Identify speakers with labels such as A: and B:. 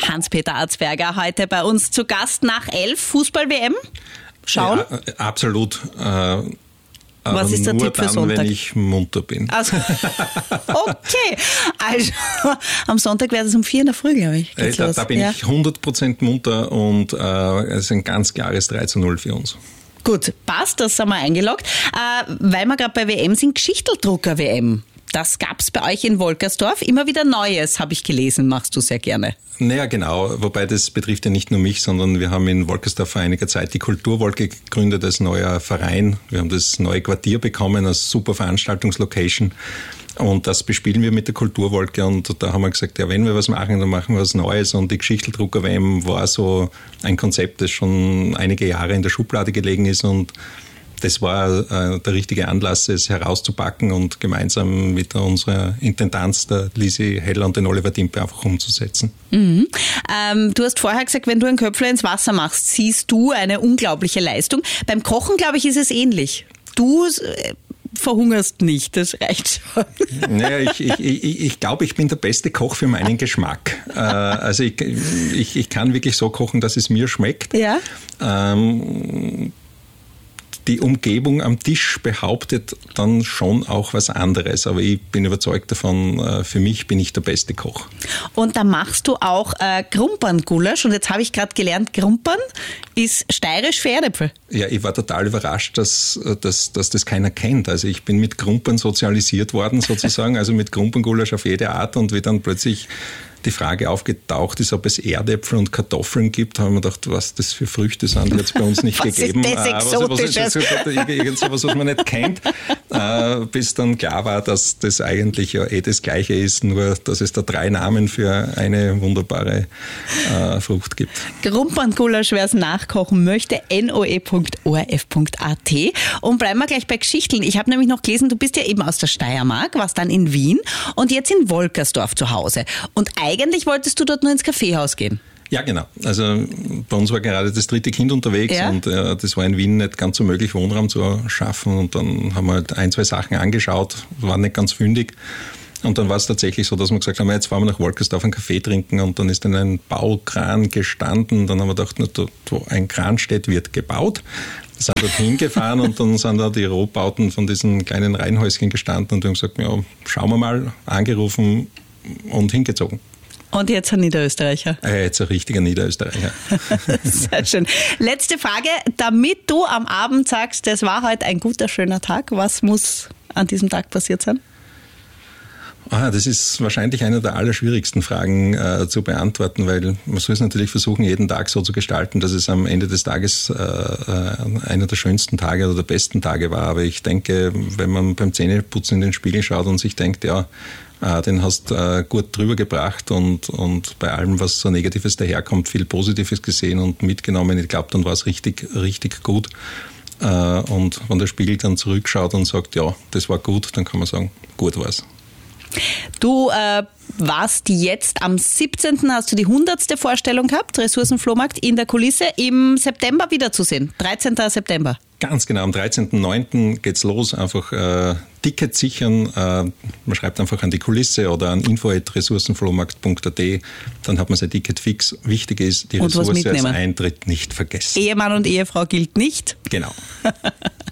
A: Hans-Peter Arzberger heute bei uns zu Gast nach 11 Fußball-WM. Schauen?
B: Ja, absolut.
A: Was ist der
B: nur
A: Tipp für
B: dann,
A: Sonntag?
B: wenn ich munter bin.
A: Also, okay, also am Sonntag wäre es um 4 in der Früh, glaube ich.
B: Da bin ich 100% munter und es ist ein ganz klares 3:0 für uns.
A: Gut, passt, das haben wir eingeloggt. Weil wir gerade bei WM sind, Geschichteldrucker-WM. Das gab es bei euch in Wolkersdorf. Immer wieder Neues, habe ich gelesen, machst du sehr gerne.
B: Naja, genau. Wobei das betrifft ja nicht nur mich, sondern wir haben in Wolkersdorf vor einiger Zeit die Kulturwolke gegründet als neuer Verein. Wir haben das neue Quartier bekommen als super Veranstaltungslocation. Und das bespielen wir mit der Kulturwolke. Und da haben wir gesagt, ja, wenn wir was machen, dann machen wir was Neues. Und die Geschichteldrucker-WM war so ein Konzept, das schon einige Jahre in der Schublade gelegen ist. Und das war der richtige Anlass, es herauszupacken und gemeinsam mit unserer Intendanz, der Lisi Heller und den Oliver Dimpe, einfach umzusetzen.
A: Mhm. Du hast vorher gesagt, wenn du ein Köpfler ins Wasser machst, siehst du eine unglaubliche Leistung. Beim Kochen, glaube ich, ist es ähnlich. Du verhungerst nicht, das reicht schon.
B: Naja, ich glaube, ich bin der beste Koch für meinen Geschmack. Also ich kann wirklich so kochen, dass es mir schmeckt.
A: Ja.
B: Die Umgebung am Tisch behauptet dann schon auch was anderes. Aber ich bin überzeugt davon, für mich bin ich der beste Koch.
A: Und da machst du auch Grumpern-Gulasch. Und jetzt habe ich gerade gelernt, Grumpern ist steirisch für Erdäpfel.
B: Ja, ich war total überrascht, dass das keiner kennt. Also ich bin mit Grumpern sozialisiert worden sozusagen, also mit Grumpern-Gulasch auf jede Art. Und wie dann plötzlich die Frage aufgetaucht ist, ob es Erdäpfel und Kartoffeln gibt, haben wir gedacht, was das für Früchte sind, die hat es bei uns nicht gegeben.
A: Ist das Exotisches?
B: Irgend sowas, was man nicht kennt, bis dann klar war, dass das eigentlich ja das Gleiche ist, nur dass es da 3 Namen für eine wunderbare Frucht gibt.
A: Grumpern-Gulasch, wer es nachkochen möchte, noe.orf.at. Und bleiben wir gleich bei Geschichten. Ich habe nämlich noch gelesen, du bist ja eben aus der Steiermark, warst dann in Wien und jetzt in Wolkersdorf zu Hause. Und eigentlich wolltest du dort nur ins Kaffeehaus gehen.
B: Ja, genau. Also bei uns war gerade das 3. Kind unterwegs, ja. Und das war in Wien nicht ganz so möglich, Wohnraum zu schaffen. Und dann haben wir halt 1, 2 Sachen angeschaut, waren nicht ganz fündig. Und dann war es tatsächlich so, dass wir gesagt haben, jetzt fahren wir nach Wolkersdorf einen Kaffee trinken. Und dann ist dann ein Baukran gestanden. Dann haben wir gedacht, wo ein Kran steht, wird gebaut. Wir sind dort hingefahren und dann sind da die Rohbauten von diesen kleinen Reihenhäuschen gestanden. Und wir haben gesagt, ja, schauen wir mal, angerufen und hingezogen.
A: Und jetzt ein Niederösterreicher.
B: Jetzt ein richtiger Niederösterreicher.
A: Sehr schön. Letzte Frage, damit du am Abend sagst, das war heute ein guter, schöner Tag, was muss an diesem Tag passiert sein?
B: Das ist wahrscheinlich eine der allerschwierigsten Fragen zu beantworten, weil man soll es natürlich versuchen, jeden Tag so zu gestalten, dass es am Ende des Tages einer der schönsten Tage oder der besten Tage war. Aber ich denke, wenn man beim Zähneputzen in den Spiegel schaut und sich denkt, ja, den hast gut drüber gebracht und bei allem, was so Negatives daherkommt, viel Positives gesehen und mitgenommen. Ich glaube, dann war es richtig, richtig gut. Und wenn der Spiegel dann zurückschaut und sagt, ja, das war gut, dann kann man sagen, gut war's.
A: Du warst jetzt am 17. hast du die 100. Vorstellung gehabt, Ressourcenflohmarkt in der Kulisse, im September wiederzusehen, 13. September.
B: Ganz genau, am 13.09. geht's los, einfach Tickets sichern, man schreibt einfach an die Kulisse oder an info@ressourcenflohmarkt.at, dann hat man sein Ticket fix. Wichtig ist, die Ressource als Eintritt nicht vergessen.
A: Ehemann und Ehefrau gilt nicht.
B: Genau.